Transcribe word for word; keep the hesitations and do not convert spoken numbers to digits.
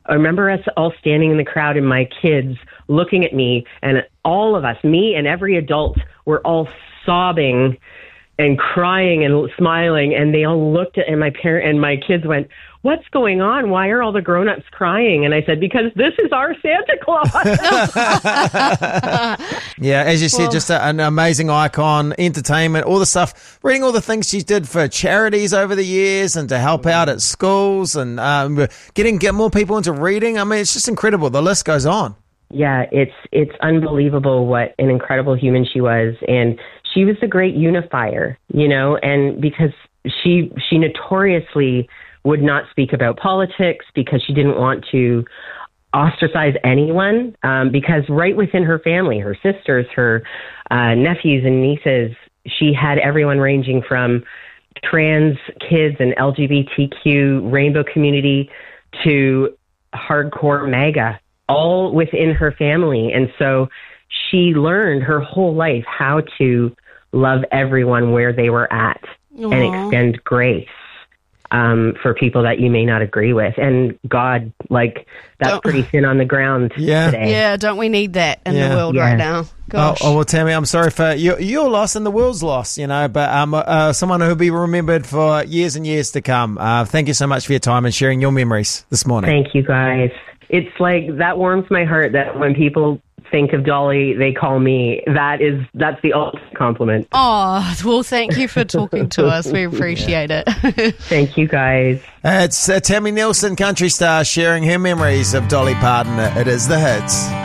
I remember us all standing in the crowd and my kids looking at me, and all of us, me and every adult, were all sobbing and crying and smiling, and they all looked at, and my parent and my kids went, "What's going on? Why are all the grown-ups crying?" And I said, "Because this is our Santa Claus." Yeah, as you said, well, just a, an amazing icon, entertainment, all the stuff, reading all the things she did for charities over the years and to help out at schools and um, getting get more people into reading. I mean, it's just incredible. The list goes on. Yeah, it's it's unbelievable what an incredible human she was. And she was a great unifier, you know, and because she she notoriously would not speak about politics because she didn't want to ostracize anyone, um, because right within her family, her sisters, her uh, nephews and nieces, she had everyone ranging from trans kids and L G B T Q rainbow community to hardcore MAGA, all within her family. And so she learned her whole life how to love everyone where they were at. Aww. And extend grace um, for people that you may not agree with. And God, like, that's don't, pretty thin on the ground yeah. today. Yeah, don't we need that in yeah. the world yeah. right now? Gosh. Oh, oh, well, Tammy, I'm sorry for your, your loss and the world's loss, you know, but um, uh, someone who'll be remembered for years and years to come. Uh, thank you so much for your time and sharing your memories this morning. Thank you, guys. It's like, that warms my heart that when people think of Dolly, they call me. That is, that's the ultimate compliment. Oh, well, thank you for talking to us. We appreciate it. Thank you, guys. Uh, it's uh, Tammy Nielsen, country star, sharing her memories of Dolly Parton. It is The Hits.